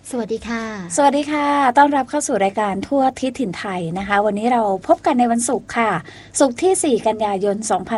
สวัสดีค่ะสวัสดีค่ะต้อนรับเข้าสู่รายการทั่วทิศถิ่นไทยนะคะวันนี้เราพบกันในวันศุกร์ค่ะศุกร์ที่4กันยายน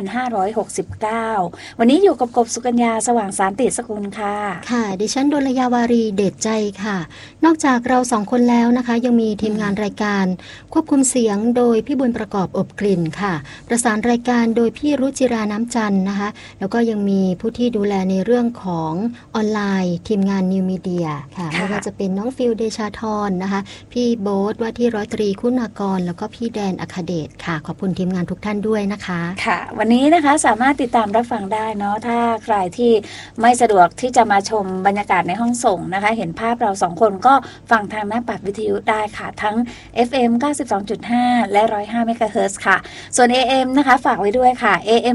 2569วันนี้อยู่กับกบสุกัญญาสว่างสารติสกุลค่ะค่ะดิฉันดลยาวารีเดชใจค่ะนอกจากเราสองคนแล้วนะคะยังมีทีมงานรายการควบคุมเสียงโดยพี่บุญประกอบอบกลิ่นค่ะประสานรายการโดยพี่รุจิราน้ำจันทร์นะคะแล้วก็ยังมีผู้ที่ดูแลในเรื่องของออนไลน์ทีมงานนิวมีเดียค่ะไม่ว่าจะเป็นน้องฟิลเดชาธรนะคะพี่โบ๊ทว่าที่ร้อยตรีคุณากรแล้วก็พี่แดนอัคเดชค่ะขอบคุณทีมงานทุกท่านด้วยนะคะค่ะวันนี้นะคะสามารถติดตามรับฟังได้เนาะถ้าใครที่ไม่สะดวกที่จะมาชมบรรยากาศในห้องส่งนะคะเห็นภาพเราสองคนก็ฟังทางหน้าปัดวิทยุได้ค่ะทั้ง FM 92.5 และ 105 เมกะเฮิรตซ์ค่ะส่วน AM นะคะฝากไว้ด้วยค่ะ AM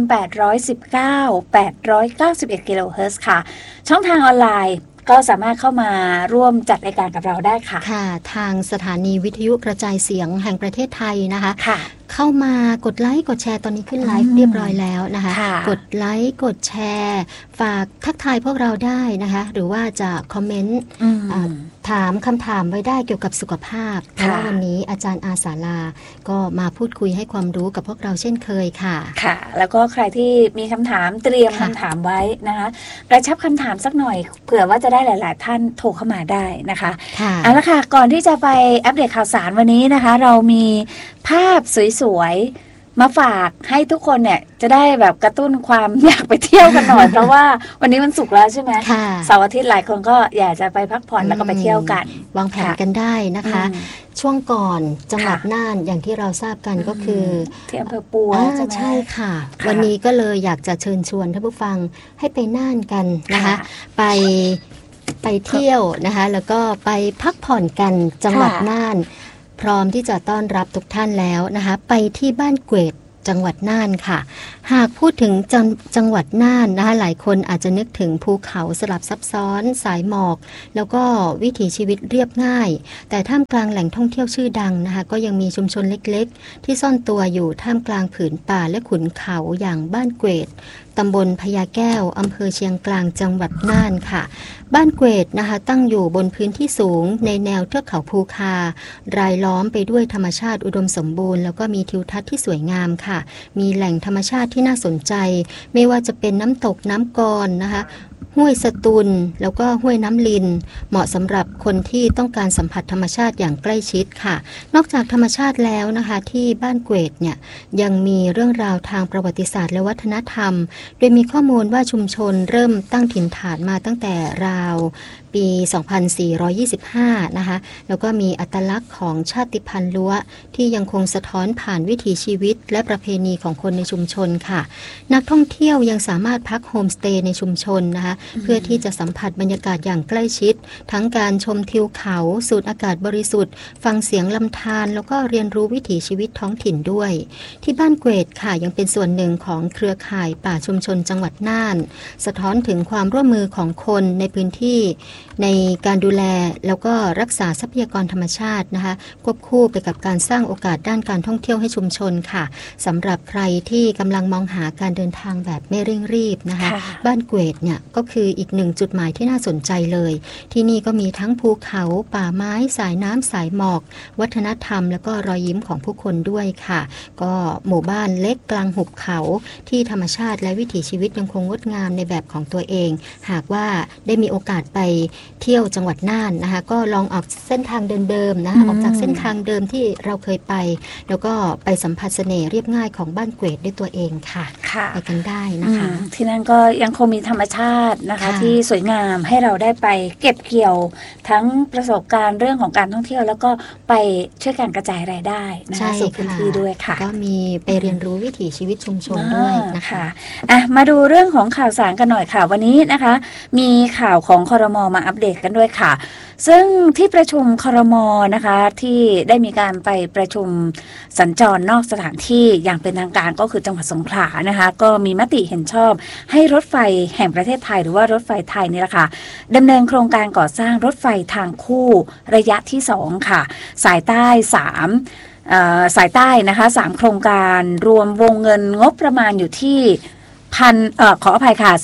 819 891 กิโลเฮิรตซ์ค่ะช่องทางออนไลน์ก็สามารถเข้ามาร่วมจัดรายการกับเราได้ค่ะค่ะทางสถานีวิทยุกระจายเสียงแห่งประเทศไทยนะคะค่ะเข้ามากดไลค์กดแชร์ตอนนี้ขึ้นไลฟ์เรียบร้อยแล้วนะคะกดไลค์กดแชร์ฝากทักทายพวกเราได้นะคะหรือว่าจะคอมเมนต์ถามคำถามไว้ได้เกี่ยวกับสุขภาพเพราะว่าวันนี้อาจารย์อาสาลาก็มาพูดคุยให้ความรู้กับพวกเราเช่นเคยค่ะค่ะแล้วก็ใครที่มีคำถามเตรียมคำถามไว้นะคะกระชับคำถามสักหน่อยเผื่อว่าจะได้หลายๆท่านโทรเข้ามาได้นะคะเอาละค่ะก่อนที่จะไปอัปเดตข่าวสารวันนี้นะคะเรามีภาพสวยๆมาฝากให้ทุกคนเนี่ยจะได้แบบกระตุ้นความอยากไปเที่ยวกันหน่อย เพราะว่าวันนี้มันศุกร์แล้วใช่ไหมเสาร์อาทิตย์หลายคนก็อยากจะไปพักผ่อนแล้วก็ไปเที่ยวกันวางแผนกันได้นะคะช่วงก่อนจังหวัดน่านอย่างที่เราทราบกันก็คือที่อำเภอปัวใช่ค่ะวันนี้ก็เลยอยากจะเชิญชวนท่านผู้ฟังให้ไปน่านกันนะคะไปเที่ยวนะคะแล้วก็ไปพักผ่อนกันจังหวัดน่านพร้อมที่จะต้อนรับทุกท่านแล้วนะคะไปที่บ้านเกวดจังหวัดน่านค่ะหากพูดถึงจังหวัดน่านนะคะหลายคนอาจจะนึกถึงภูเขาสลับซับซ้อนสายหมอกแล้วก็วิถีชีวิตเรียบง่ายแต่ท่ามกลางแหล่งท่องเที่ยวชื่อดังนะคะก็ยังมีชุมชนเล็กๆที่ซ่อนตัวอยู่ท่ามกลางผืนป่าและขุนเขาอย่างบ้านเกวดตำบลพญาแก้วอำเภอเชียงกลางจังหวัดน่านค่ะบ้านเกวดนะคะตั้งอยู่บนพื้นที่สูงในแนวเทือกเขาภูคารายล้อมไปด้วยธรรมชาติอุดมสมบูรณ์แล้วก็มีทิวทัศน์ที่สวยงามค่ะมีแหล่งธรรมชาติที่น่าสนใจไม่ว่าจะเป็นน้ำตกน้ำกรนะคะห้วยสตุลแล้วก็ห้วยน้ำลินเหมาะสำหรับคนที่ต้องการสัมผัสธรรมชาติอย่างใกล้ชิดค่ะนอกจากธรรมชาติแล้วนะคะที่บ้านเกวดเนี่ยยังมีเรื่องราวทางประวัติศาสตร์และวัฒนธรรมโดยมีข้อมูลว่าชุมชนเริ่มตั้งถิ่นฐานมาตั้งแต่ราวปี 2425 นะคะแล้วก็มีอัตลักษณ์ของชาติพันธุ์ลัวที่ยังคงสะท้อนผ่านวิถีชีวิตและประเพณีของคนในชุมชนค่ะนักท่องเที่ยวยังสามารถพักโฮมสเตย์ในชุมชนนะคะเพื่อที่จะสัมผัสบรรยากาศอย่างใกล้ชิดทั้งการชมทิวเขาสูดอากาศบริสุทธิ์ฟังเสียงลำธารแล้วก็เรียนรู้วิถีชีวิตท้องถิ่นด้วยที่บ้านเกวดค่ะยังเป็นส่วนหนึ่งของเครือข่ายป่าชุมชนจังหวัดน่านสะท้อนถึงความร่วมมือของคนในพื้นที่ในการดูแลแล้วก็รักษาทรัพยากรธรรมชาตินะคะควบคู่ไปกับการสร้างโอกาสด้านการท่องเที่ยวให้ชุมชนค่ะสำหรับใครที่กำลังมองหาการเดินทางแบบไม่เร่งรีบนะคะบ้านเกวดเนี่ยก็คืออีกหนึ่งจุดหมายที่น่าสนใจเลยที่นี่ก็มีทั้งภูเขาป่าไม้สายน้ำสายหมอกวัฒนธรรมแล้วก็รอยยิ้มของผู้คนด้วยค่ะก็หมู่บ้านเล็กกลางหุบเขาที่ธรรมชาติและวิถีชีวิตยังคงงดงามในแบบของตัวเองหากว่าได้มีโอกาสไปเที่ยวจังหวัดน่านนะคะก็ลองออกเส้นทางเดิมๆนะคะออกจากเส้นทางเดิมที่เราเคยไปแล้วก็ไปสัมผัสเสน่ห์เรียบง่ายของบ้านเกวดด้วยตัวเองค่ะไปกันได้นะคะที่นั่นก็ยังคงมีธรรมชาตินะคะที่สวยงามให้เราได้ไปเก็บเกี่ยวทั้งประสบการณ์เรื่องของการท่องเที่ยวแล้วก็ไปช่วยกันกระจายรายได้นะคะสู่พื้นที่ด้วยค่ะก็มีไปเรียนรู้วิถีชีวิตชุมชนด้วยนะคะมาดูเรื่องของข่าวสารกันหน่อยค่ะวันนี้นะคะมีข่าวของครม.มาอัปเดตกันด้วยค่ะซึ่งที่ประชุมครม.นะคะที่ได้มีการไปประชุมสัญจรนอกสถานที่อย่างเป็นทางการก็คือจังหวัดสงขลานะคะก็มีมติเห็นชอบให้รถไฟแห่งประเทศไทยหรือว่ารถไฟไทยนี่แหละค่ะดำเนินโครงการก่อสร้างรถไฟทางคู่ระยะที่2ค่ะสายใต้3สายใต้นะคะ3โครงการรวมวงเงินงบประมาณอยู่ที่ขออภัยค่ะ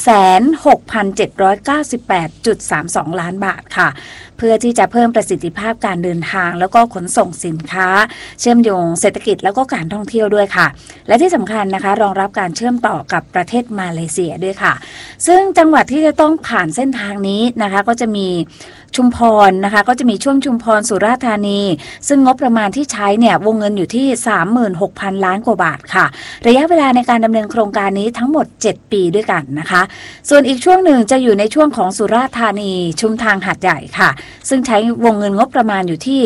1,6,798.32 ล้านบาทค่ะเพื่อที่จะเพิ่มประสิทธิภาพการเดินทางแล้วก็ขนส่งสินค้าเชื่อมโยงเศรษฐกิจแล้วก็การท่องเที่ยวด้วยค่ะและที่สำคัญนะคะรองรับการเชื่อมต่อกับประเทศมาเลเซียด้วยค่ะซึ่งจังหวัดที่จะต้องผ่านเส้นทางนี้นะคะก็จะมีชุมพรนะคะก็จะมีช่วงชุมพรสุราษฎร์ธานีซึ่งงบประมาณที่ใช้เนี่ยวงเงินอยู่ที่ 36,000 ล้านกว่าบาทค่ะระยะเวลาในการดำเนินโครงการนี้ทั้งหมด7 ปีด้วยกันนะคะส่วนอีกช่วงหนึ่งจะอยู่ในช่วงของสุราษฎร์ธานีชุมทางหาดใหญ่ค่ะซึ่งใช้วงเงินงบประมาณอยู่ที่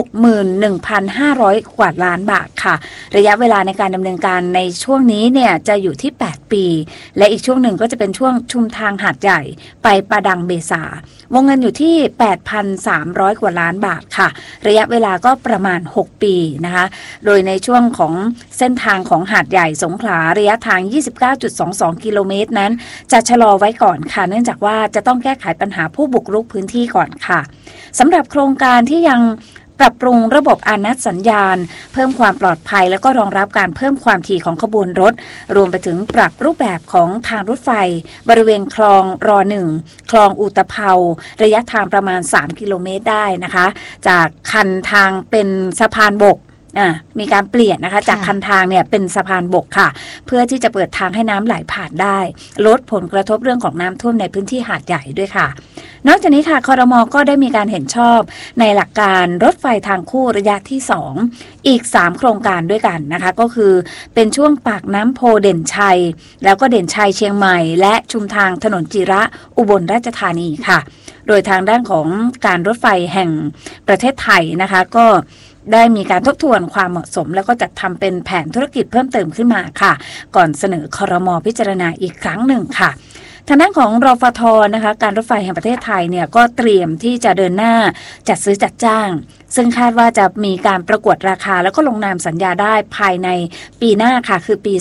61,500 กว่าล้านบาทค่ะระยะเวลาในการดำเนินการในช่วงนี้เนี่ยจะอยู่ที่8 ปีและอีกช่วงหนึ่งก็จะเป็นช่วงชุมทางหาดใหญ่ไปประดังเบซาวงเงินอยู่ที่ 8,300 กว่าล้านบาทค่ะระยะเวลาก็ประมาณ6 ปีนะคะโดยในช่วงของเส้นทางของหาดใหญ่สงขลาระยะทาง 29.22 กิโลเมตรนั้นจะชะลอไว้ก่อนค่ะเนื่องจากว่าจะต้องแก้ไขปัญหาผู้บุกรุกพื้นที่ก่อนค่ะสำหรับโครงการที่ยังปรับปรุงระบบอานัตสัญญาณเพิ่มความปลอดภัยแล้วก็รองรับการเพิ่มความถี่ของขบวนรถรวมไปถึงปรับรูปแบบของทางรถไฟบริเวณคลองร1คลองอุตภเปาระยะทางประมาณ3 กิโลเมตรได้นะคะจากคันทางเป็นสะพานบกมีการเปลี่ยนนะคะจากคันทางเนี่ยเป็นสะพานบกค่ะเพื่อที่จะเปิดทางให้น้ำไหลผ่านได้ลดผลกระทบเรื่องของน้ำท่วมในพื้นที่หาดใหญ่ด้วยค่ะนอกจากนี้ค่ะครม.ก็ได้มีการเห็นชอบในหลักการรถไฟทางคู่ระยะที่2อีก3 โครงการด้วยกันนะคะก็คือเป็นช่วงปากน้ำโพเด่นชัยแล้วก็เด่นชัยเชียงใหม่และชุมทางถนนจิระอุบลราชธานีค่ะโดยทางด้านของการรถไฟแห่งประเทศไทยนะคะก็ได้มีการทบทวนความเหมาะสมแล้วก็จัดทำเป็นแผนธุรกิจเพิ่มเติมขึ้นมาค่ะก่อนเสนอครม.พิจารณาอีกครั้งหนึ่งค่ะทางด้านของรฟท.นะคะการรถไฟแห่งประเทศไทยเนี่ยก็เตรียมที่จะเดินหน้าจัดซื้อจัดจ้างซึ่งคาดว่าจะมีการประกวดราคาแล้วก็ลงนามสัญญาได้ภายในปีหน้าค่ะคือปี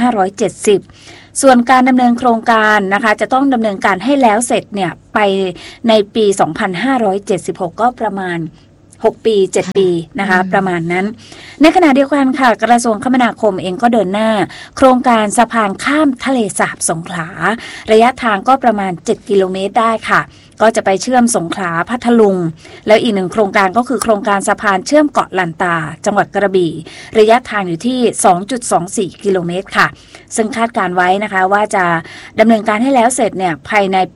2570ส่วนการดำเนินโครงการนะคะจะต้องดำเนินการให้แล้วเสร็จเนี่ยไปในปี 2576 ก็ประมาณ6 ปี 7 ปีนะคะประมาณนั้นในขณะเดียวกันค่ะกระทรวงคมนาคมเองก็เดินหน้าโครงการสะพานข้ามทะเลสาบสงขลาระยะทางก็ประมาณ7 กิโลเมตรได้ค่ะก็จะไปเชื่อมสงขลาพัทลุงแล้วอีก1 โครงการก็คือโครงการสะพานเชื่อมเกาะลันตาจังหวัดกระบี่ระยะทางอยู่ที่ 2.24 กิโลเมตรค่ะซึ่งคาดการไว้นะคะว่าจะดำเนินการให้แล้วเสร็จเนี่ยภายในปี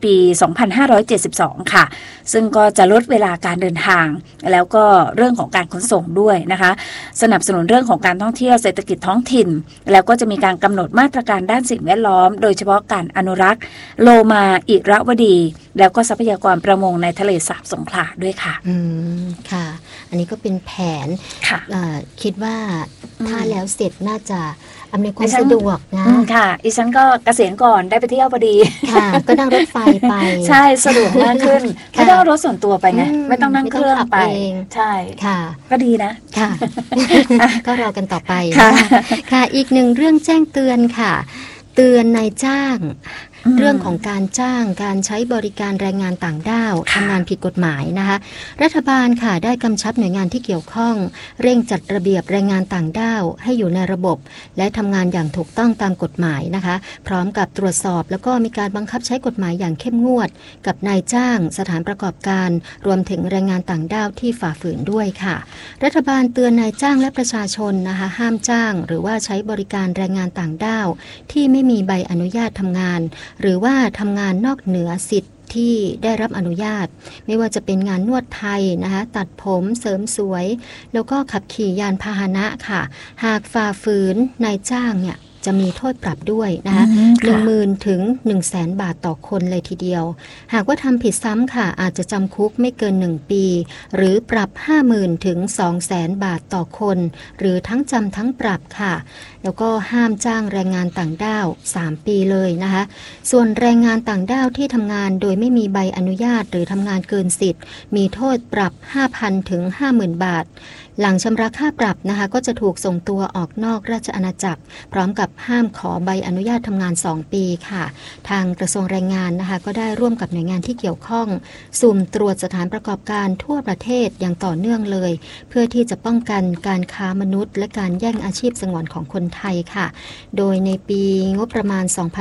2572 ค่ะซึ่งก็จะลดเวลาการเดินทางแล้วก็เรื่องของการขนส่งด้วยนะคะสนับสนุนเรื่องของการท่องเที่ยวเศรษฐกิจท้องถิ่นแล้วก็จะมีการกำหนดมาตรการด้านสิ่งแวดล้อมโดยเฉพาะการอนุรักษ์โลมาอิระวดีแล้วก็ทรัพยากรประมงในทะเลสาบสงขลาด้วยค่ะค่ะอันนี้ก็เป็นแผนคิดว่าถ้าแล้วเสร็จน่าจะอำนวยความสะดวกนะค่ะดิฉันก็เกษียณก่อนได้ไปเที่ยวพอดีค่ะก็นั่งรถไฟไปใช่สะดวกมากขึ้นไม่ต้องรถส่วนตัวไปไงไม่ต้องนั่งเครื่องไปใช่ค่ะก็ดีนะค่ะก็รอกันต่อไปค่ะอีก1 เรื่องแจ้งเตือนค่ะเตือนนายจ้างเรื่องของการจ้างการใช้บริการแรงงานต่างด้าวทำงานผิดกฎหมายนะคะรัฐบาลค่ะได้กำชับหน่วยงานที่เกี่ยวข้องเร่งจัดระเบียบแรงงานต่างด้าวให้อยู่ในระบบและทำงานอย่างถูกต้องตามกฎหมายนะคะพร้อมกับตรวจสอบแล้วก็มีการบังคับใช้กฎหมายอย่างเข้มงวดกับนายจ้างสถานประกอบการรวมถึงแรงงานต่างด้าวที่ฝ่าฝืนด้วยค่ะรัฐบาลเตือนนายจ้างและประชาชนนะคะห้ามจ้างหรือว่าใช้บริการแรงงานต่างด้าวที่ไม่มีใบอนุญาตทำงานหรือว่าทำงานนอกเหนือสิทธิ์ที่ได้รับอนุญาตไม่ว่าจะเป็นงานนวดไทยนะคะตัดผมเสริมสวยแล้วก็ขับขี่ยานพาหนะค่ะหากฝ่าฝืนนายจ้างเนี่ยจะมีโทษปรับด้วยนะคะ 10,000 ถึง 100,000 บาทต่อคนเลยทีเดียวหากว่าทำผิดซ้ำค่ะอาจจะจำคุกไม่เกิน1 ปีหรือปรับ 50,000 ถึง 200,000 บาทต่อคนหรือทั้งจำทั้งปรับค่ะแล้วก็ห้ามจ้างแรงงานต่างด้าว3 ปีเลยนะคะส่วนแรงงานต่างด้าวที่ทำงานโดยไม่มีใบอนุญาตหรือทำงานเกินสิทธิ์มีโทษปรับ 5,000 ถึง 50,000 บาทหลังชำระค่าปรับนะคะก็จะถูกส่งตัวออกนอกราชอาณาจักรพร้อมกับห้ามขอใบอนุญาตทำงาน2 ปีค่ะทางกระทรวงแรงงานนะคะก็ได้ร่วมกับหน่วยงานที่เกี่ยวข้องสุ่มตรวจสถานประกอบการทั่วประเทศอย่างต่อเนื่องเลยเพื่อที่จะป้องกันการค้ามนุษย์และการแย่งอาชีพสงวนของคนไทยค่ะโดยในปีงบประมาณ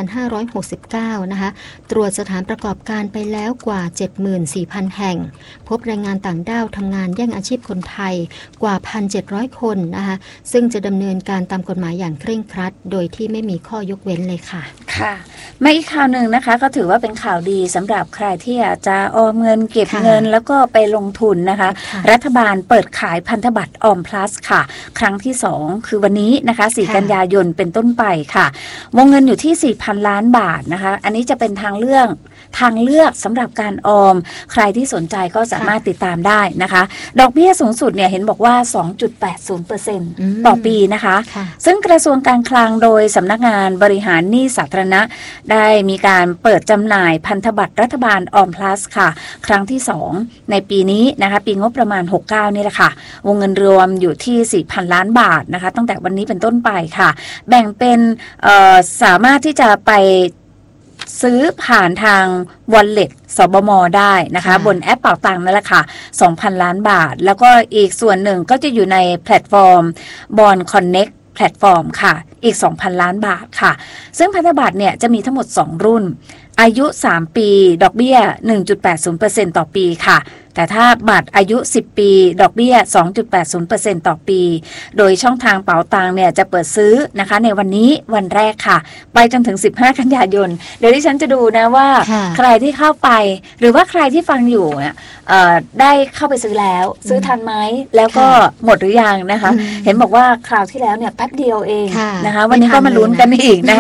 2569 นะคะตรวจสถานประกอบการไปแล้วกว่า 74,000 แห่งพบแรงงานต่างด้าวทำงานแย่งอาชีพคนไทยกว่า 1,700 คนนะคะซึ่งจะดำเนินการตามกฎหมายอย่างเคร่งครัดโดยที่ไม่มีข้อยกเว้นเลยค่ะค่ะมาอีกข่าวหนึ่งนะคะก็ถือว่าเป็นข่าวดีสำหรับใครที่อยากจะออมเงินเก็บเงินแล้วก็ไปลงทุนนะคะรัฐบาลเปิดขายพันธบัตรออมพลัสค่ะครั้งที่2คือวันนี้นะคะ4 กันยายนเป็นต้นไปค่ะวงเงินอยู่ที่ 4,000 ล้านบาทนะคะอันนี้จะเป็นทางเลือกสำหรับการออมใครที่สนใจก็สามารถติดตามได้นะคะดอกเบี้ยสูงสุดเนี่ยเห็นบอกว่า 2.80% ต่อปีนะคะซึ่งกระทรวงการคลังโดยสำนักงานบริหารหนี้สาธารณะได้มีการเปิดจำหน่ายพันธบัตรรัฐบาลออมพลัสค่ะครั้งที่2ในปีนี้นะคะปีงบประมาณ69นี่แหละค่ะวงเงินรวมอยู่ที่ 4,000 ล้านบาทนะคะตั้งแต่วันนี้เป็นต้นไปค่ะแบ่งเป็นสามารถที่จะไปซื้อผ่านทาง Wallet สบม.ได้นะคะบนแอปเป๋าตังค์นั่นแหละค่ะ 2,000 ล้านบาทแล้วก็อีกส่วนหนึ่งก็จะอยู่ในแพลตฟอร์ม Bond Connect แพลตฟอร์มค่ะอีก 2,000 ล้านบาทค่ะซึ่งพันธบัตรเนี่ยจะมีทั้งหมด2รุ่นอายุ3ปีดอกเบี้ย 1.80% ต่อปีค่ะแต่ถ้าบัตรอายุ10ปีดอกเบี้ย 2.80% ต่อปีโดยช่องทางเป๋าตังเนี่ยจะเปิดซื้อนะคะในวันนี้วันแรกค่ะไปจนถึง15 กันยายนเดี๋ยวดิฉันจะดูนะว่าใครที่เข้าไปหรือว่าใครที่ฟังอยู่เนี่ยได้เข้าไปซื้อแล้วซื้อทันไหมแล้วก็หมดหรือยังนะคะเห็นบอกว่าคราวที่แล้วเนี่ยแป๊บเดียวเองนะคะวันนี้ก็มาลุ้นกันอีกนะคะ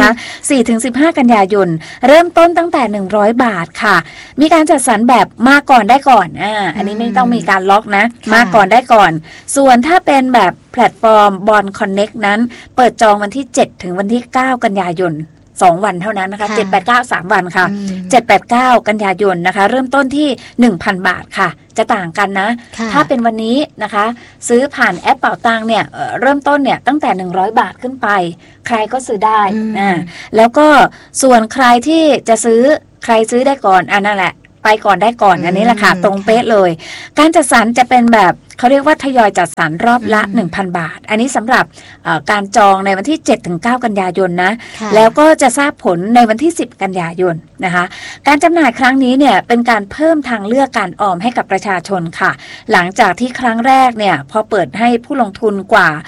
4-15 กันยายนเริ่มต้นตั้งแต่100 บาทค่ะมีการจัดสรรแบบมาก่อนได้ก่อนอันนี้ไม่ต้องมีการล็อกนะมาก่อนได้ก่อนส่วนถ้าเป็นแบบแพลตฟอร์ม Bond Connect นั้นเปิดจองวันที่7ถึงวันที่9 กันยายน2 วันเท่านั้นนะคะ7-8-9 3 วันค่ะ7-8-9 กันยายนนะคะเริ่มต้นที่ 1,000 บาทค่ะจะต่างกันนะถ้าเป็นวันนี้นะคะซื้อผ่านแอปเป๋าตังเนี่ยเริ่มต้นเนี่ยตั้งแต่100 บาทขึ้นไปใครก็ซื้อได้แล้วก็ส่วนใครที่จะซื้อใครซื้อได้ก่อนนั่นแหละไปก่อนได้ก่อนอันนี้แหละค่ะตรงเป๊ะเลยการจัดสรรจะเป็นแบบเขาเรียกว่าทยอยจัดสรรรอบละ 1,000 บาทอันนี้สำหรับการจองในวันที่ 7-9 กันยายนนะแล้วก็จะทราบผลในวันที่10 กันยายนนะคะการจำหน่ายครั้งนี้เนี่ยเป็นการเพิ่มทางเลือกการออมให้กับประชาชนค่ะหลังจากที่ครั้งแรกเนี่ยพอเปิดให้ผู้ลงทุนกว่า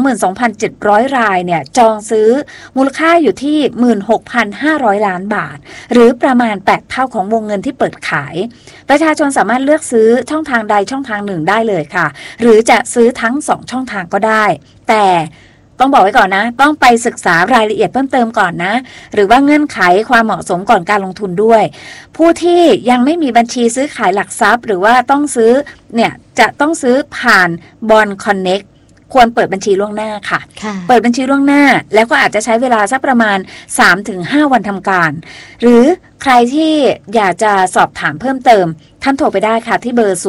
22,700 รายเนี่ยจองซื้อมูลค่าอยู่ที่ 16,500 ล้านบาทหรือประมาณ8เท่าของวงเงินที่เปิดขายประชาชนสามารถเลือกซื้อช่องทางใดช่องทางหนึ่งได้เลยค่ะหรือจะซื้อทั้ง2ช่องทางก็ได้แต่ต้องบอกไว้ก่อนนะต้องไปศึกษารายละเอียดเพิ่มเติมก่อนนะหรือว่าเงื่อนไขความเหมาะสมก่อนการลงทุนด้วยผู้ที่ยังไม่มีบัญชีซื้อขายหลักทรัพย์หรือว่าต้องซื้อเนี่ยจะต้องซื้อผ่าน Bond Connect ควรเปิดบัญชีล่วงหน้าค่ะเปิดบัญชีล่วงหน้าแล้วก็อาจจะใช้เวลาสักประมาณ 3-5 วันทำการหรือใครที่อยากจะสอบถามเพิ่มเติมท่านโทรไปได้ค่ะที่เบอร์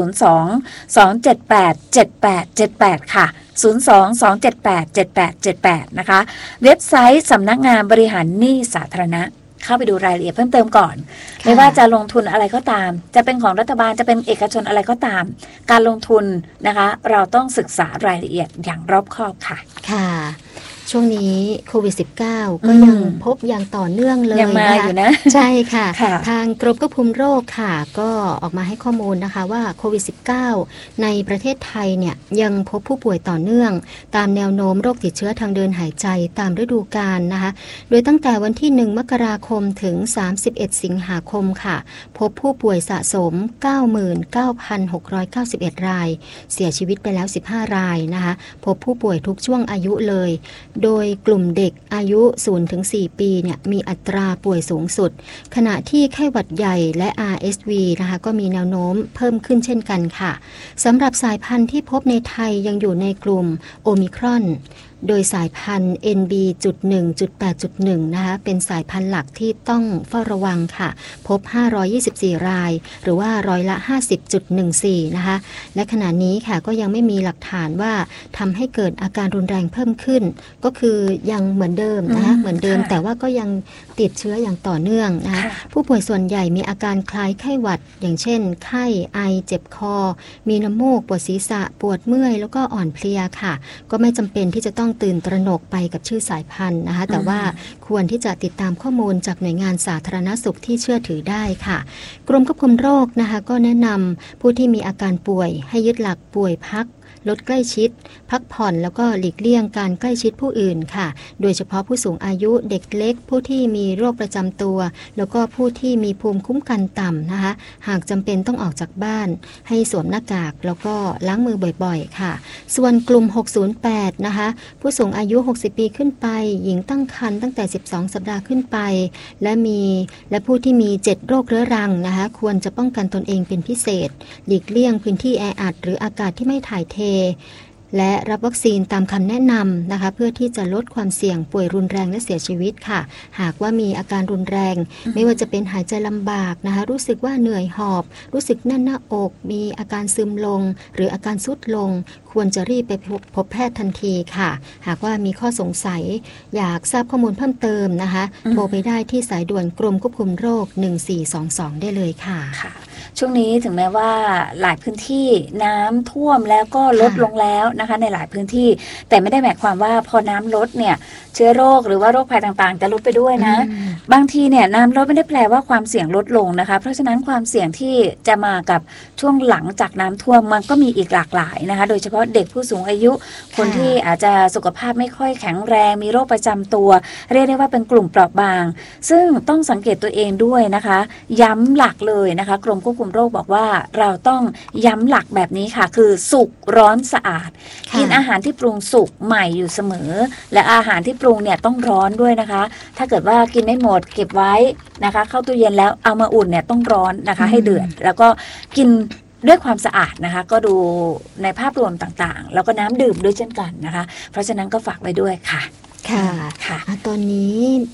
02-278-7878 ค่ะ 02-278-7878 นะคะเว็บไซต์สำนักงานบริหารหนี้สาธารณะเข้าไปดูรายละเอียดเพิ่มเติมก่อนไม่ว่าจะลงทุนอะไรก็ตามจะเป็นของรัฐบาลจะเป็นเอกชนอะไรก็ตามการลงทุนนะคะเราต้องศึกษารายละเอียดอย่างรอบคอบค่ะค่ะช่วงนี้โควิด -19 ก็ยังพบอย่างต่อเนื่องเลยยังมาอยู่นะใช่ค่ะทางกรมควบคุมโรคค่ะก็ออกมาให้ข้อมูลนะคะว่าโควิด -19 ในประเทศไทยเนี่ยยังพบผู้ป่วยต่อเนื่องตามแนวโน้มโรคติดเชื้อทางเดินหายใจตามฤดูกาลนะคะโดยตั้งแต่วันที่1 มกราคมถึง31 สิงหาคมค่ะพบผู้ป่วยสะสม 99,691 รายเสียชีวิตไปแล้ว15 รายนะคะพบผู้ป่วยทุกช่วงอายุเลยโดยกลุ่มเด็กอายุ 0-4 ปีเนี่ยมีอัตราป่วยสูงสุดขณะที่ไข้หวัดใหญ่และ RSV นะคะก็มีแนวโน้มเพิ่มขึ้นเช่นกันค่ะสำหรับสายพันธุ์ที่พบในไทยยังอยู่ในกลุ่มโอมิครอนโดยสายพันธุ์ NB.1.8.1 นะคะเป็นสายพันธุ์หลักที่ต้องเฝ้าระวังค่ะพบ524รายหรือว่าร้อยละ 50.14 นะคะและขณะนี้ค่ะก็ยังไม่มีหลักฐานว่าทำให้เกิดอาการรุนแรงเพิ่มขึ้นก็คือยังเหมือนเดิมนะคะเหมือนเดิมแต่ว่าก็ยังติดเชื้ออย่างต่อเนื่องนะคะผู้ป่วยส่วนใหญ่มีอาการคล้ายไข้หวัดอย่างเช่นไข้ไอเจ็บคอมีน้ำมูกปวดศีรษะปวดเมื่อยแล้วก็อ่อนเพลียค่ะก็ไม่จำเป็นที่จะต้องตื่นตระหนกไปกับชื่อสายพันธุ์นะคะแต่ว่าควรที่จะติดตามข้อมูลจากหน่วยงานสาธารณสุขที่เชื่อถือได้ค่ะกรมควบคุมโรคนะคะก็แนะนำผู้ที่มีอาการป่วยให้ยึดหลักป่วยพักลดใกล้ชิดพักผ่อนแล้วก็หลีกเลี่ยงการใกล้ชิดผู้อื่นค่ะโดยเฉพาะผู้สูงอายุเด็กเล็กผู้ที่มีโรคประจำตัวแล้วก็ผู้ที่มีภูมิคุ้มกันต่ำนะคะหากจำเป็นต้องออกจากบ้านให้สวมหน้ากากแล้วก็ล้างมือบ่อยๆค่ะส่วนกลุ่ม608นะคะผู้สูงอายุ60ปีขึ้นไปหญิงตั้งครรภ์ตั้งแต่12สัปดาห์ขึ้นไปและผู้ที่มี7โรคเรื้อรังนะคะควรจะป้องกันตนเองเป็นพิเศษหลีกเลี่ยงพื้นที่แออัดหรืออากาศที่ไม่ถ่ายเทและรับวัคซีนตามคำแนะนำนะคะเพื่อที่จะลดความเสี่ยงป่วยรุนแรงและเสียชีวิตค่ะหากว่ามีอาการรุนแรงไม่ว่าจะเป็นหายใจลำบากนะคะรู้สึกว่าเหนื่อยหอบรู้สึกแน่นหน้าอกมีอาการซึมลงหรืออาการทรุดลงควรจะรีบไปพบแพทย์ทันทีค่ะหากว่ามีข้อสงสัยอยากทราบข้อมูลเพิ่มเติมนะคะโทรไปได้ที่สายด่วนกรมควบคุมโรค1422ได้เลยค่ะช่วงนี้ถึงแม้ว่าหลายพื้นที่น้ำท่วมแล้วก็ลดลงแล้วนะคะในหลายพื้นที่แต่ไม่ได้หมายความว่าพอน้ำลดเนี่ยเชื้อโรคหรือว่าโรคภัยต่างๆจะลดไปด้วยนะบางทีเนี่ยน้ำลดไม่ได้แปลว่าความเสี่ยงลดลงนะคะเพราะฉะนั้นความเสี่ยงที่จะมากับช่วงหลังจากน้ำท่วมมันก็มีอีกหลากหลายนะคะโดยเฉพาะเด็กผู้สูงอายุคนที่อาจจะสุขภาพไม่ค่อยแข็งแรงมีโรคประจำตัวเรียกได้ว่าเป็นกลุ่มเปราะบางซึ่งต้องสังเกตตัวเองด้วยนะคะย้ำหลักเลยนะคะกรมควบคุมโรคบอกว่าเราต้องย้ำหลักแบบนี้ค่ะคือสุกร้อนสะอาดกินอาหารที่ปรุงสุกใหม่อยู่เสมอและอาหารที่ปรุงเนี่ยต้องร้อนด้วยนะคะถ้าเกิดว่ากินไม่หมดเก็บไว้นะคะเข้าตู้เย็นแล้วเอามาอุ่นเนี่ยต้องร้อนนะคะให้เดือดแล้วก็กินด้วยความสะอาดนะคะก็ดูในภาพรวมต่างๆแล้วก็น้ำดื่มด้วยเช่นกันนะคะเพราะฉะนั้นก็ฝากไว้ด้วยค่ะค่ะตอนนี้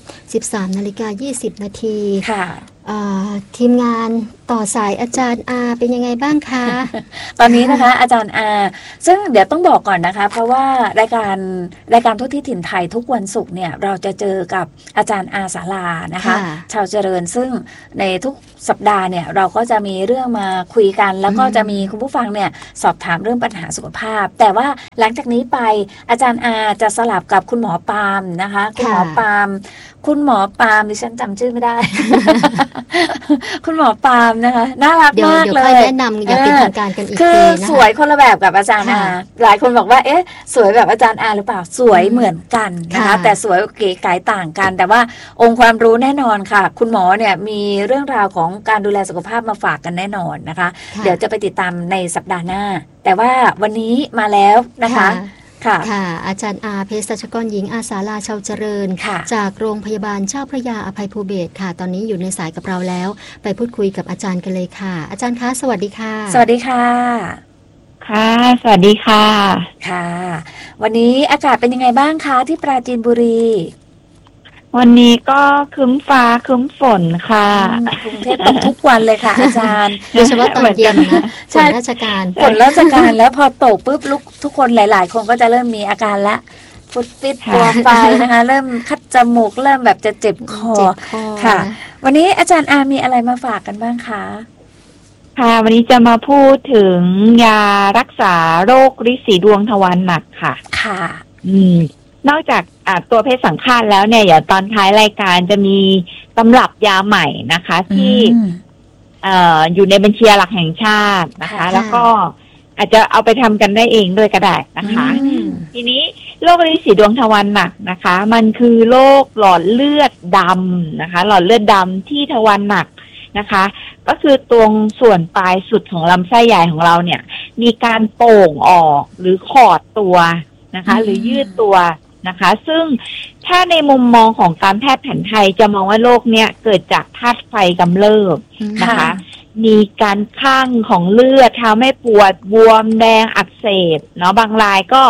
13:20 นาทีค่ะทีมงานต่อสายอาจารย์อาเป็นยังไงบ้างคะตอนนี้นะคะอาจารย์อาซึ่งเดี๋ยวต้องบอกก่อนนะคะเพราะว่ารายการทั่วที่ถิ่นไทยทุกวันศุกร์เนี่ยเราจะเจอกับอาจารย์อาสาลานะคะชาวเจริญซึ่งในทุกสัปดาห์เนี่ยเราก็จะมีเรื่องมาคุยกันแล้วก็จะมีคุณผู้ฟังเนี่ยสอบถามเรื่องปัญหาสุขภาพแต่ว่าหลังจากนี้ไปอาจารย์อาจะสลับกับคุณหมอปาล์มนะคะคุณหมอปาล์มดิฉันจำชื่อไม่ได้ คุณหมอปาล์มนะคะน่ารักมากเลยแนะนำอย่างเป็นทางการกันอีกทีคือสวยคนละแบบกับอาจารย์อาหลายคนบอกว่าเอ๊ะสวยแบบอาจารย์อาหรือเปล่าสวยเหมือนกันนะคะแต่สวยเก๋ไก๋ต่างกันแต่ว่าองค์ความรู้แน่นอนค่ะคุณหมอเนี่ยมีเรื่องราวของการดูแลสุขภาพมาฝากกันแน่นอนนะคะเดี๋ยวจะไปติดตามในสัปดาห์หน้าแต่ว่าวันนี้มาแล้วนะคะค่ะอาจารย์อาเภสัชกรหญิงอาสาลาชาวเจริญจากโรงพยาบาลเจ้าพระยาอภัยภูเบศรค่ะตอนนี้อยู่ในสายกับเราแล้วไปพูดคุยกับอาจารย์กันเลยค่ะอาจารย์คะสวัสดีค่ะสวัสดีค่ะค่ะสวัสดีค่ะค่ะวันนี้อากาศเป็นยังไงบ้างคะที่ปราจีนบุรีวันนี้ก็ครึ้มฟ้าครึ้มฝนค่ะกรุงเทพตกทุกวันเลยค่ะอาจารย์โดยเฉพาะตอนเย็นนะฝนราชการแล้วพอตกปุ๊บทุกคนหลายๆคนก็จะเริ่มมีอาการละฟุดฟิตตัวไปนะคะเริ่มคัดจมูกเริ่มแบบจะเจ็บคอค่ะวันนี้อาจารย์อามีอะไรมาฝากกันบ้างคะค่ะวันนี้จะมาพูดถึงยารักษาโรคฤทธิ์สีดวงทวารหนักค่ะค่ะนอกจากตัวเพศสังฆาตแล้วเนี่ยเดี๋ยวตอนท้ายรายการจะมีตำรับยาใหม่นะคะที่อยู่ในบัญชีหลักแห่งชาตินะคะแล้วก็อาจจะเอาไปทำกันได้เองด้วยก็ได้นะคะทีนี้โรคฤทธิ์สีดวงทวารหนักนะคะมันคือโรคหลอดเลือดดำนะคะหลอดเลือดดำที่ทวารหนักนะคะก็คือตรงส่วนปลายสุดของลำไส้ใหญ่ของเราเนี่ยมีการโป่งออกหรือขอดตัวนะคะหรือยืดตัวนะคะซึ่งถ้าในมุมมองของการแพทย์แผนไทยจะมองว่าโรคเนี้ยเกิดจากธาตุไฟกำเริบนะคะมีการคั่งของเลือดทำให้ปวดบวมแดงอักเสบเนาะบางรายก็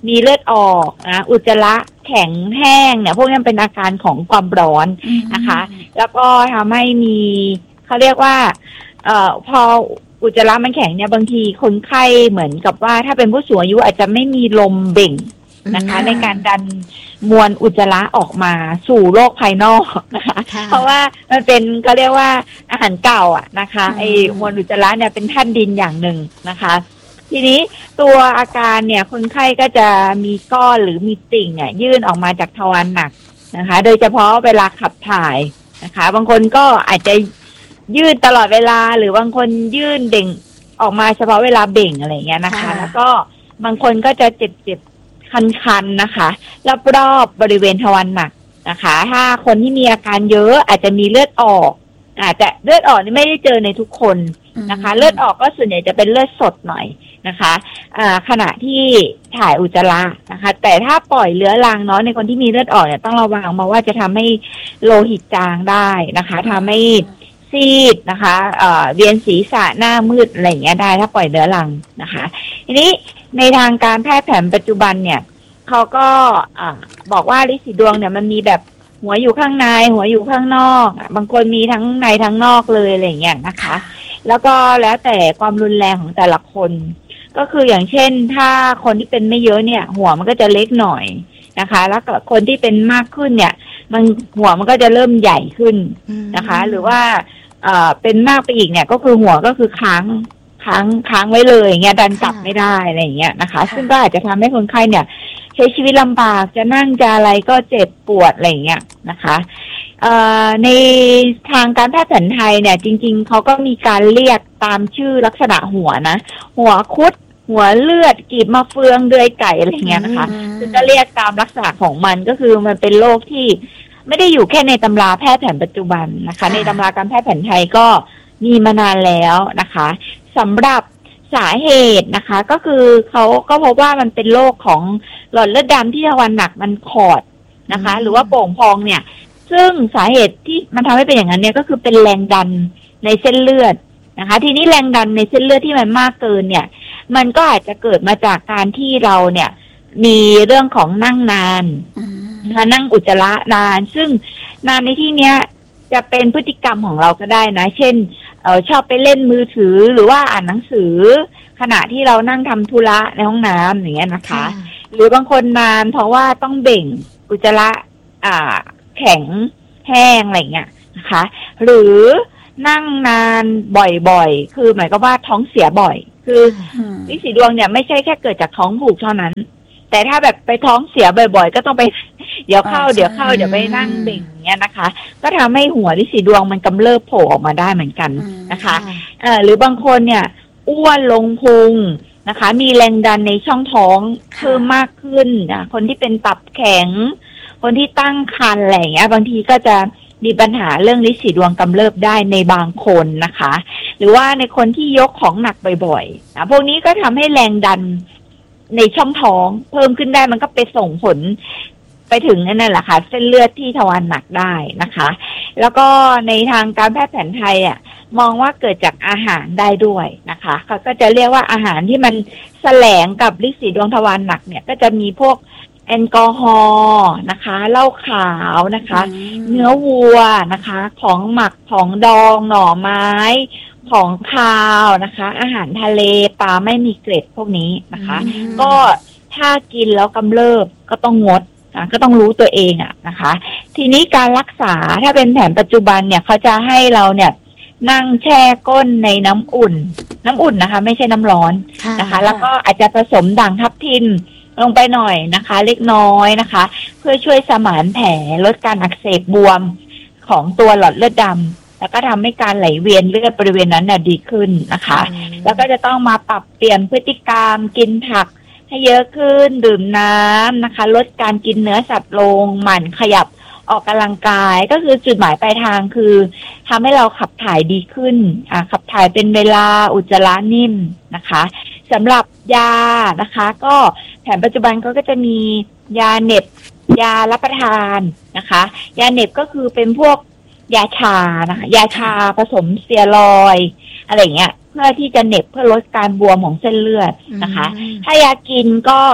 มีเลือดออกนะอุจจาระแข็งแห้งเนี่ยพวกนี้เป็นอาการของความร้อนนะคะแล้วก็ทำให้มีเขาเรียกว่าพออุจจาระมันแข็งเนี่ยบางทีคนไข้เหมือนกับว่าถ้าเป็นผู้สูงอายุอาจจะไม่มีลมเบ่งนะคะในการดันมวลอุจจาระออกมาสู่โลกภายนอกนะคะเพราะว่ามันเป็นก็เรียกว่าอาหารเก่าอะนะคะไอ้มวลอุจจาระเนี่ยเป็นธาตุดินอย่างหนึ่งนะคะทีนี้ตัวอาการเนี่ยคนไข้ก็จะมีก้อนหรือมีติ่งเนี่ยยื่นออกมาจากทวารหนักนะคะโดยเฉพาะเวลาขับถ่ายนะคะบางคนก็อาจจะยื่นตลอดเวลาหรือบางคนยื่นเด่งออกมาเฉพาะเวลาเบ่งอะไรเงี้ยนะคะแล้วก็บางคนก็จะเจ็บคันๆนะคะรอบๆบริเวณทวารหนักนะคะถ้าคนที่มีอาการเยอะอาจจะมีเลือดออกแต่เลือดออกนี่ไม่ได้เจอในทุกคนนะคะเลือดออกก็ส่วนใหญ่จะเป็นเลือดสดหน่อยนะคะขณะที่ถ่ายอุจจาระนะคะแต่ถ้าปล่อยเรื้อรังเนาะในคนที่มีเลือดออกเนี่ยต้องระวังมาว่าจะทำให้โลหิตจางได้นะคะทำให้ซีดนะคะเวียนศีรษะหน้ามืดอะไรอย่างเงี้ยได้ถ้าปล่อยเรื้อรังนะคะทีนี้ในทางการแพทย์แผนปัจจุบันเนี่ยเขาก็บอกว่าฤทธิ์สีดวงเนี่ยมันมีแบบหัวอยู่ข้างในหัวอยู่ข้างนอกบางคนมีทั้งในทั้งนอกเลยอะไรอย่างเงี้ยนะคะแล้วก็แล้วแต่ความรุนแรงของแต่ละคนก็คืออย่างเช่นถ้าคนที่เป็นไม่เยอะเนี่ยหัวมันก็จะเล็กหน่อยนะคะแล้วก็คนที่เป็นมากขึ้นเนี่ยมันหัวมันก็จะเริ่มใหญ่ขึ้นนะคะหรือว่าเป็นมากไปอีกเนี่ยก็คือหัวก็คือค้างไว้เลยอย่างเงี้ยดันกลับไม่ได้อะไรอย่างเงี้ยนะคะซึ่งก็อาจจะทำให้คนไข้เนี่ยใช้ชีวิตลำบากจะนั่งจะอะไรก็เจ็บปวดอะไรอย่างเงี้ยนะคะในทางการแพทย์แผนไทยเนี่ยจริงๆเขาก็มีการเรียกตามชื่อลักษณะหัวนะหัวคุดหัวเลือดกีบมะเฟืองเดือยไก่อะไรเงี้ยนะคะซึ่งก็เรียกตามลักษณะของมันก็คือมันเป็นโรคที่ไม่ได้อยู่แค่ในตำราแพทย์แผนปัจจุบันนะคะในตำราการแพทย์แผนไทยก็มีมานานแล้วนะคะสำหรับสาเหตุนะคะก็คือเขาก็พบว่ามันเป็นโรคของหลอดเลือดดำที่ทวารหนักมันขอดนะคะหรือว่าโป่งพองเนี่ยซึ่งสาเหตุที่มันทำให้เป็นอย่างนั้นเนี่ยก็คือเป็นแรงดันในเส้นเลือดนะคะทีนี้แรงดันในเส้นเลือดที่มันมากเกินเนี่ยมันก็อาจจะเกิดมาจากการที่เราเนี่ยมีเรื่องของนั่งนานนะคะนั่งอุจจาระนานซึ่งนานในที่เนี้ยจะเป็นพฤติกรรมของเราก็ได้นะเช่นชอบไปเล่นมือถือหรือว่าอ่านหนังสือขณะที่เรานั่งทำธุระในห้องน้ำอย่างเงี้ยนะคะหรือบางคนนานเพราะว่าต้องเบ่งอุจจาระแข็งแห้งอะไรเงี้ยนะคะหรือนั่งนานบ่อยๆคือหมายก็ว่าท้องเสียบ่อยคือฤทธิ์สีดวงเนี่ยไม่ใช่แค่เกิดจากท้องผูกเท่านั้นแต่ถ้าแบบไปท้องเสียบ่อยๆก็ต้องไปเดี๋ยวเข้าเดี๋ยวไปนั่งเบ่งอย่างเงี้ยนะคะก็ทำให้หัวฤทธิ์สีดวงมันกำเริบโผล่ออกมาได้เหมือนกันนะคะหรือบางคนเนี่ยอ้วนลงพุงนะคะมีแรงดันในช่องท้องเพิ่มมากขึ้นคนที่เป็นตับแข็งคนที่ตั้งครรภ์อะไรอย่างเงี้ยบางทีก็จะมีปัญหาเรื่องฤทธิ์สีดวงกำเริบได้ในบางคนนะคะหรือว่าในคนที่ยกของหนักบ่อยๆพวกนี้ก็ทำให้แรงดันในช่องท้องเพิ่มขึ้นได้มันก็ไปส่งผลไปถึงนั่นแหละค่ะเส้นเลือดที่ทวารหนักได้นะคะแล้วก็ในทางการแพทย์แผนไทยมองว่าเกิดจากอาหารได้ด้วยนะคะเขาก็จะเรียกว่าอาหารที่มันแสลงกับฤทธิ์สีดวงทวารหนักเนี่ยก็จะมีพวกแอลกอฮอล์นะคะเหล้าขาวนะคะเนื้อวัวนะคะของหมักของดองหน่อไม้ของคาวนะคะอาหารทะเลปลาไม่มีเกล็ดพวกนี้นะคะก็ถ้ากินแล้วกำเริบก็ต้องงดก็ต้องรู้ตัวเองนะคะทีนี้การรักษาถ้าเป็นแผนปัจจุบันเนี่ยเขาจะให้เราเนี่ยนั่งแช่ก้นในน้ำอุ่นนะคะไม่ใช่น้ำร้อนนะคะแล้วก็อาจจะผสมด่างทับทิมลงไปหน่อยนะคะเล็กน้อยนะคะเพื่อช่วยสมานแผลลดการอักเสบบวมของตัวหลอดเลือดดำแล้วก็ทำให้การไหลเวียนเลือดบริเวณนั้นดีขึ้นนะคะแล้วก็จะต้องมาปรับเปลี่ยนพฤติกรรมกินผักให้เยอะขึ้นดื่มน้ำนะคะลดการกินเนื้อสัตว์ลงหมั่นขยับออกกำลังกายก็คือจุดหมายปลายทางคือทำให้เราขับถ่ายดีขึ้นขับถ่ายเป็นเวลาอุจจาระนิ่มนะคะสำหรับยานะคะก็แผนปัจจุบันก็จะมียาเหน็บยารับประทานนะคะยาเหน็บก็คือเป็นพวกยาชานะคะยาชาผสมสเตียรอยด์อะไรเงี้ยเพื่อที่จะเหน็บเพื่อลดการบวมของเส้นเลือดนะคะถ้ายากินก็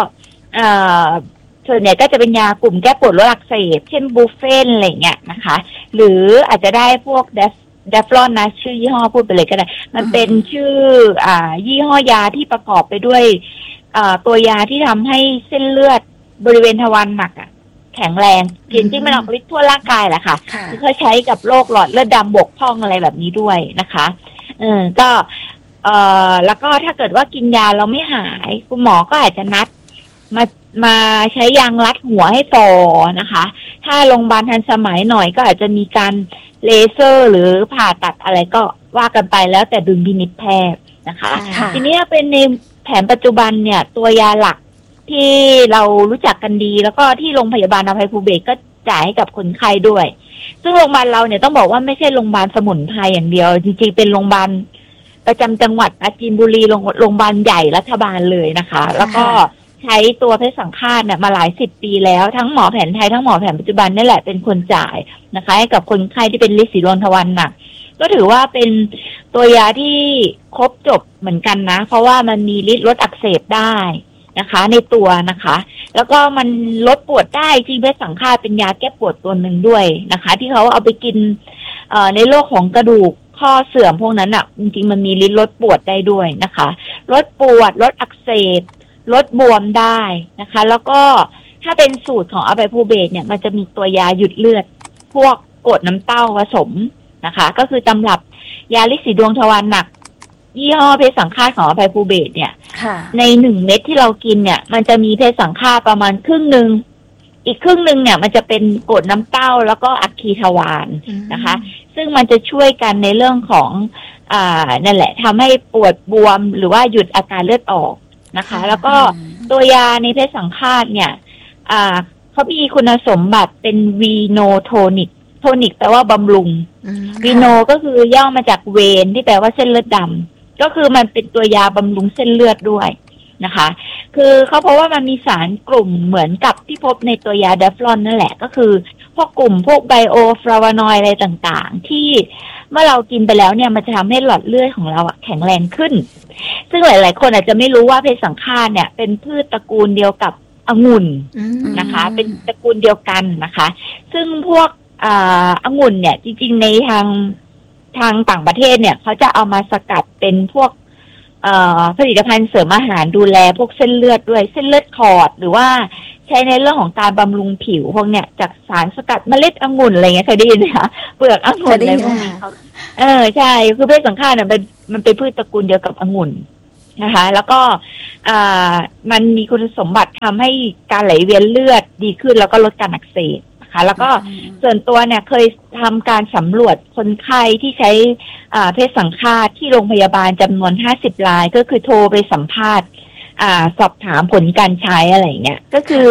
เอ่อส่วนใหญ่ก็จะเป็นยากลุ่มแก้ปวดลดอักเสบเช่นบูเฟนอะไรเงี้ยนะคะหรืออาจจะได้พวกเดฟลอนนะชื่อยี่ห้อพูดไปเลยก็ได้มันเป็นชื่อยี่ห้อยาที่ประกอบไปด้วยตัวยาที่ทำให้เส้นเลือดบริเวณทวารหนักแข็งแรงจริงๆมันออกฤทธิ์ทั่วร่างกายแหละค่ะคือเขาใช้กับโรคหลอดเลือดดำบกพร่องอะไรแบบนี้ด้วยนะคะก็แล้วก็ถ้าเกิดว่ากินยาเราไม่หายคุณหมอก็อาจจะนัดมาใช้ยางรัดหัวให้ฟอนะคะ ถ้าโรงพยาบาลทันสมัยหน่อยก็อาจจะมีการเลเซอร์หรือผ่าตัดอะไรก็ว่ากันไปแล้วแต่ดุลพินิจแพทย์นะคะทีนี้เป็นในแผนปัจจุบันเนี่ยตัวยาหลักที่เรารู้จักกันดีแล้วก็ที่โรงพยาบาลอภัยภูเบศรก็จ่ายให้กับคนไข้ด้วยซึ่งโรงพยาบาลเราเนี่ยต้องบอกว่าไม่ใช่โรงพยาบาลสมุนไพรอย่างเดียวจริงๆเป็นโรงพยาบาลประจำจังหวัดปราจีนบุรีโรงพยาบาลใหญ่รัฐบาลเลยนะคะแล้วก็ใช้ตัวเภสัชฆาตเนี่ยมาหลายสิบปีแล้วทั้งหมอแผนไทยทั้งหมอแผนปัจจุบันนี่แหละเป็นคนจ่ายนะคะให้กับคนไข้ที่เป็นฤทธิ์สีดวงทวารหนักก็ถือว่าเป็นตัวยาที่ครบจบเหมือนกันนะเพราะว่ามันมีฤทธิ์ลดอักเสบได้นะคะในตัวนะคะแล้วก็มันลดปวดได้จริงเภสัชฆาตเป็นยาแก้ปวดตัวหนึ่งด้วยนะคะที่เขาเอาไปกินในโรคของกระดูกข้อเสื่อมพวกนั้นอ่ะจริงๆมันมีฤทธิ์ลดปวดได้ด้วยนะคะลดปวดลดอักเสบลดบวมได้นะคะแล้วก็ถ้าเป็นสูตรของอภัยภูเบศรเนี่ยมันจะมีตัวยาหยุดเลือดพวกกรดน้ำเต้าผสมนะคะก็คือตำรับยาฤทธิ์สีดวงทวารหนักยี่ห้อเภสัชฆาตของอภัยภูเบศรเนี่ยใน1 เม็ดที่เรากินเนี่ยมันจะมีเภสัชฆาตประมาณครึ่งนึงอีกครึ่งนึงเนี่ยมันจะเป็นกรดน้ำเต้าแล้วก็อัคคีทวารนะคะซึ่งมันจะช่วยกันในเรื่องของนั่นแหละทำให้ปวดบวมหรือว่าหยุดอาการเลือดออกนะคะแล้วก็ตัวยาในเภสัชฆาตเนี่ยเขามีคุณสมบัติเป็นวีโนโทนิกโทนิกแปลว่าบำรุงวีโนก็คือย่อมาจากเวนที่แปลว่าเส้นเลือดดำก็คือมันเป็นตัวยาบำรุงเส้นเลือดด้วยนะคะคือเขาเพราะว่ามันมีสารกลุ่มเหมือนกับที่พบในตัวยาเดฟลอนนั่นแหละก็คือพวกกลุ่มพวกไบโอฟลาวานอยด์อะไรต่างๆที่เมื่อเรากินไปแล้วเนี่ยมันจะทำให้หลอดเลือดของเราแข็งแรงขึ้นซึ่งหลายๆคนอาจจะไม่รู้ว่าเภสัชฆาตเนี่ยเป็นพืชตระกูลเดียวกับองุ่นนะคะเป็นตระกูลเดียวกันนะคะซึ่งพวกองุ่นเนี่ยจริงๆในทางต่างประเทศเนี่ยเขาจะเอามาสกัดเป็นพวกผลิตภัณฑ์เสริมอาหารดูแลพวกเส้นเลือดด้วยเส้นเลือดขอดหรือว่าใช้ในเรื่องของการบำรุงผิวพวกเนี่ยจากสารสกัดเมล็ดองุ่นอะไรเงี้ยเคยได้ยินไหมคะเปลือกองุ่นอะไรพวกนี้ใช่คือเภสัชฆาตเนี่ยมันเป็นพืชตระกูลเดียวกับองุ่นนะคะแล้วก็มันมีคุณสมบัติทำให้การไหลเวียนเลือดดีขึ้นแล้วก็ลดการอักเสบนะคะแล้วก็ส่วนตัวเนี่ยเคยทำการสำรวจคนไข้ที่ใช้เภสัชฆาตที่โรงพยาบาลจำนวน50 รายก็คือโทรไปสัมภาษณ์สอบถามผลการใช้อะไรเงี้ยก็คือ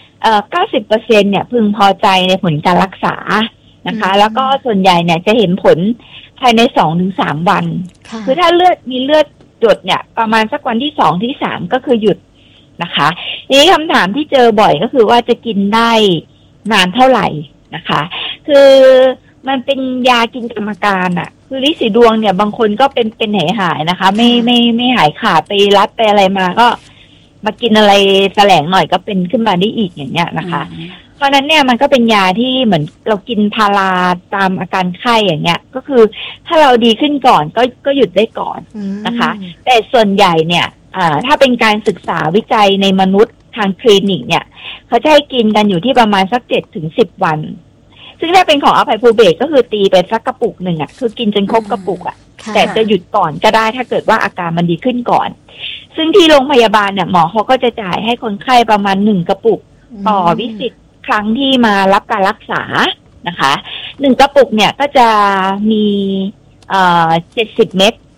90%เนี่ยพึงพอใจในผลการรักษานะคะแล้วก็ส่วนใหญ่เนี่ยจะเห็นผลภายใน 2-3 วันคือถ้ามีเลือดหยดเนี่ยประมาณสักวันที่2ที่3ก็คือหยุดนะคะทีนี้คำถามที่เจอบ่อยก็คือว่าจะกินได้นานเท่าไหร่นะคะคือมันเป็นยากินกรรมการคือฤทธิ์สีดวงเนี่ยบางคนก็เป็นหายนะคะไม่หายขาดไปรัดไปอะไรมาก็มากินอะไรแสลงหน่อยก็เป็นขึ้นมาได้อีกอย่างเงี้ยนะคะเพราะนั้นเนี่ยมันก็เป็นยาที่เหมือนเรากินพาราตามอาการไข้อย่างเงี้ยก็คือถ้าเราดีขึ้นก่อนก็หยุดได้ก่อนนะคะแต่ส่วนใหญ่เนี่ยถ้าเป็นการศึกษาวิจัยในมนุษย์ทางคลินิกเนี่ยเขาจะให้กินกันอยู่ที่ประมาณสัก7-10 วันซึ่งถ้าเป็นของอภัยภูเบศรก็คือตีไปสักกระปุกหนึ่งคือกินจนครบกระปุกแต่จะหยุดก่อนก็ได้ถ้าเกิดว่าอาการมันดีขึ้นก่อนซึ่งที่โรงพยาบาลเนี่ยหมอเขาก็จะจ่ายให้คนไข้ประมาณ1 กระปุกต่อวิสิตครั้งที่มารับการรักษานะคะ1 กระปุกเนี่ยก็จะมี70 เม็ด